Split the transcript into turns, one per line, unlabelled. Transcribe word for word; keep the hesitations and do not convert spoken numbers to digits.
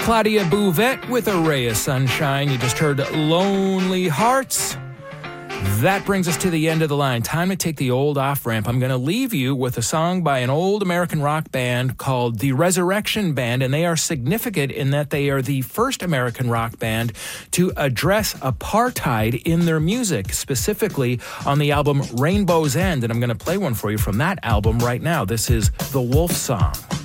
Claudia Bouvette with a ray of sunshine. You just heard Lonely Hearts. That brings us to the end of the line. Time to take the old off-ramp. I'm going to leave you with a song by an old American rock band called the Resurrection Band, and they are significant in that they are the first American rock band to address apartheid in their music, specifically on the album Rainbow's End, and I'm going to play one for you from that album right now. This is The Wolf Song.